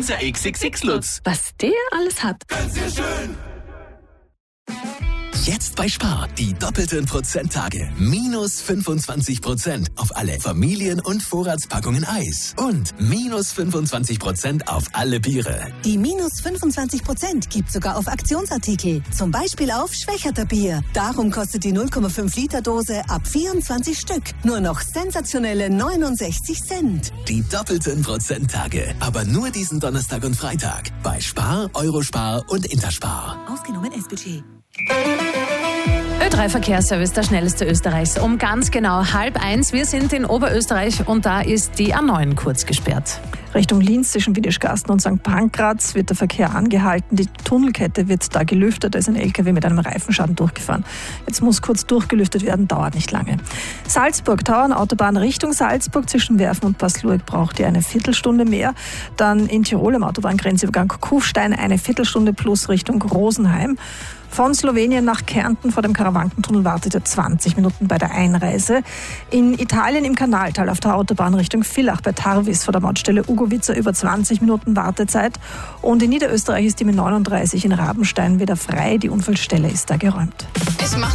unser XXX Lutz. Was der alles hat. Jetzt bei Spar, die doppelten Prozenttage. Minus 25% auf alle Familien- und Vorratspackungen Eis. Und minus 25% auf alle Biere. Die minus 25% gibt sogar auf Aktionsartikel. Zum Beispiel auf Schwächerter Bier. Darum kostet die 0,5 Liter Dose ab 24 Stück nur noch sensationelle 69 Cent. Die doppelten Prozenttage. Aber nur diesen Donnerstag und Freitag. Bei Spar, Eurospar und Interspar. Ausgenommen S-Budget. Ö3 Verkehrsservice, der schnellste Österreichs. Um ganz genau 12:30. Wir sind in Oberösterreich und da ist die A9 kurz gesperrt. Richtung Linz zwischen Wiedischgarsten und St. Pankraz wird der Verkehr angehalten. Die Tunnelkette wird da gelüftet. Da ist ein LKW mit einem Reifenschaden durchgefahren. Jetzt muss kurz durchgelüftet werden, dauert nicht lange. Salzburg, Tauernautobahn Richtung Salzburg zwischen Werfen und Paslueck braucht ihr eine Viertelstunde mehr. Dann in Tirol am Autobahngrenzübergang Kufstein eine Viertelstunde plus Richtung Rosenheim. Von Slowenien nach Kärnten vor dem Karawankentunnel wartet ihr 20 Minuten bei der Einreise. In Italien im Kanaltal auf der Autobahn Richtung Villach bei Tarvis vor der Mautstelle Ugovica über 20 Minuten Wartezeit. Und in Niederösterreich ist die mit 39 in Rabenstein wieder frei. Die Unfallstelle ist da geräumt.